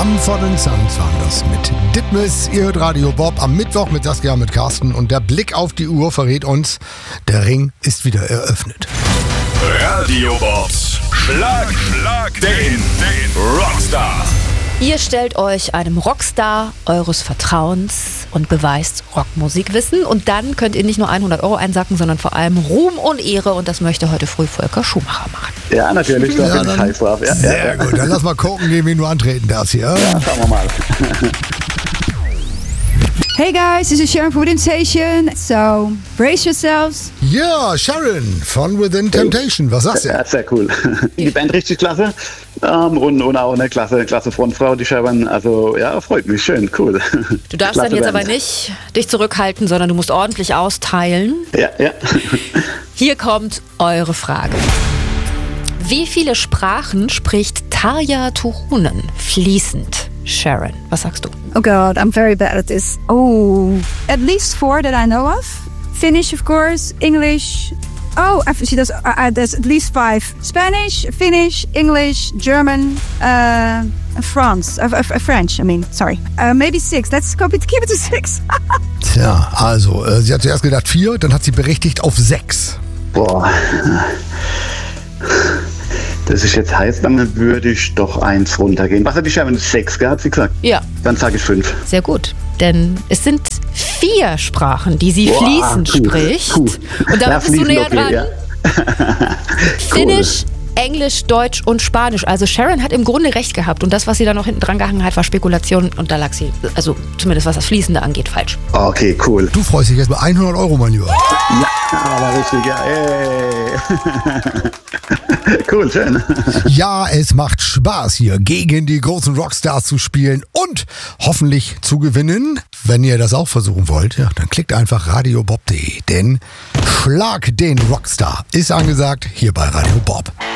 Mumford & Sons waren das mit Ditmes. Ihr hört Radio Bob am Mittwoch mit Saskia, mit Carsten. Und der Blick auf die Uhr verrät uns, der Ring ist wieder eröffnet. Radio Bobs Schlag den Rockstar. Ihr stellt euch einem Rockstar eures Vertrauens und beweist Rockmusikwissen. Und dann könnt ihr nicht nur 100 € einsacken, sondern vor allem Ruhm und Ehre. Und das möchte heute früh Volker Schumacher machen. Ja, natürlich. Da bin ich heiß drauf. Ja, sehr gut. Dann lass mal gucken, gegen wen du antreten darfst hier. Ja, schauen wir mal. Hey guys, this is Sharon from Within Temptation. So, brace yourselves. Ja, Sharon von Within Temptation. Was sagst du? Ja, sehr cool. Die Band richtig klasse. Und auch eine klasse Frontfrau, die Sharon. Also, ja, freut mich. Schön, cool. Du darfst klasse dann jetzt Band. aber nicht dich zurückhalten, sondern du musst ordentlich austeilen. Ja. Hier kommt eure Frage. Wie viele Sprachen spricht Tarja Turunen fließend? Sharon, was sagst du? Oh God, I'm very bad at this. Oh, at least 4 that I know of. Finnish, of course. English. Oh, she does. There's at least 5. Spanish, Finnish, English, German, French. I mean, sorry. Maybe 6. Let's keep it to 6. Tja, also, sie hat zuerst gedacht 4, dann hat sie berichtigt auf 6. Boah. Das ist jetzt heiß, dann würde ich doch 1 runtergehen. Was hat die Sharon? 6 gehabt, sie gesagt? Ja. Dann sage ich 5. Sehr gut, denn es sind 4 Sprachen, die sie fließend spricht. Cool. Und damit bist du näher dran. Ja. Finnisch, Englisch, Deutsch und Spanisch. Also Sharon hat im Grunde recht gehabt. Und das, was sie da noch hinten dran gehangen hat, war Spekulation. Und da lag sie, also zumindest was das Fließende angeht, falsch. Okay, cool. Du freust dich jetzt bei 100 €, mein Lieber. Ja, aber richtig, ja. Cool, schön. Ja, es macht Spaß hier gegen die großen Rockstars zu spielen und hoffentlich zu gewinnen. Wenn ihr das auch versuchen wollt, ja, dann klickt einfach radiobob.de, denn Schlag den Rockstar ist angesagt hier bei Radio Bob.